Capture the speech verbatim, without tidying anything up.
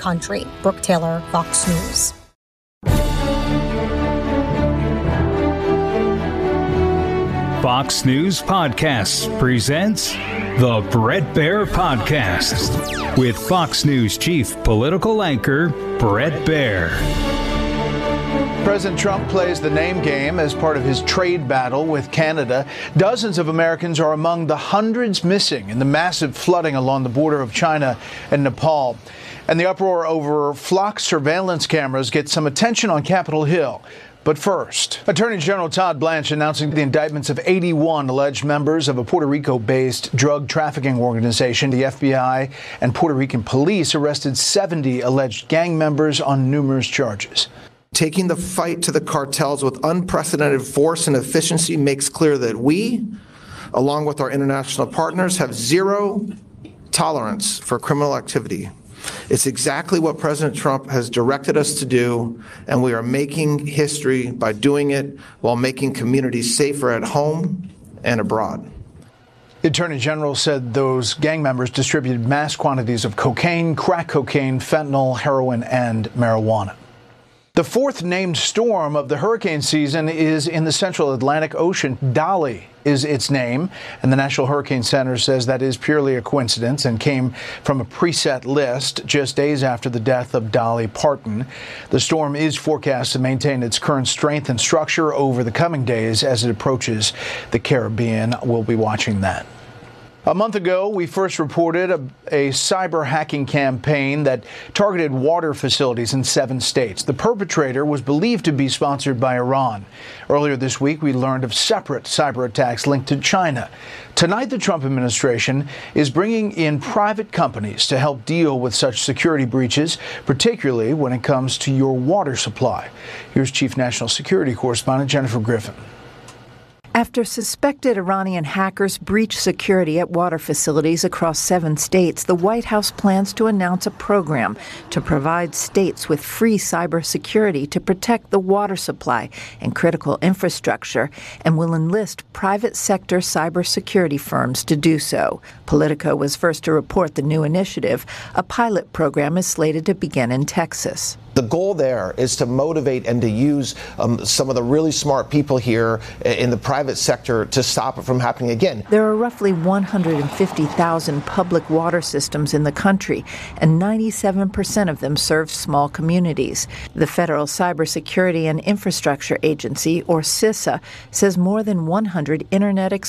country. Brooke Taylor, Fox News. Fox News Podcasts presents the Bret Baier Podcast with Fox News chief political anchor Bret Baier. President Trump plays the name game as part of his trade battle with Canada. Dozens of Americans are among the hundreds missing in the massive flooding along the border of China and Nepal. And the uproar over flock surveillance cameras gets some attention on Capitol Hill. But first, Attorney General Todd Blanche announcing the indictments of eighty-one alleged members of a Puerto Rico-based drug trafficking organization. The F B I and Puerto Rican police arrested seventy alleged gang members on numerous charges. Taking the fight to the cartels with unprecedented force and efficiency makes clear that we, along with our international partners, have zero tolerance for criminal activity. It's exactly what President Trump has directed us to do, and we are making history by doing it while making communities safer at home and abroad. The Attorney General said those gang members distributed mass quantities of cocaine, crack cocaine, fentanyl, heroin, and marijuana. The fourth named storm of the hurricane season is in the central Atlantic Ocean. Dolly is its name, and the National Hurricane Center says that is purely a coincidence and came from a preset list just days after the death of Dolly Parton. The storm is forecast to maintain its current strength and structure over the coming days as it approaches the Caribbean. We'll be watching that. A month ago, we first reported a, a cyber hacking campaign that targeted water facilities in seven states. The perpetrator was believed to be sponsored by Iran. Earlier this week, we learned of separate cyber attacks linked to China. Tonight, the Trump administration is bringing in private companies to help deal with such security breaches, particularly when it comes to your water supply. Here's Chief National Security Correspondent Jennifer Griffin. After suspected Iranian hackers breached security at water facilities across seven states, the White House plans to announce a program to provide states with free cybersecurity to protect the water supply and critical infrastructure, and will enlist private sector cybersecurity firms to do so. Politico was first to report the new initiative. A pilot program is slated to begin in Texas. The goal there is to motivate and to use um, some of the really smart people here in the private sector to stop it from happening again. There are roughly one hundred fifty thousand public water systems in the country, and ninety-seven percent of them serve small communities. The Federal Cybersecurity and Infrastructure Agency, or CISA, says more than one hundred internet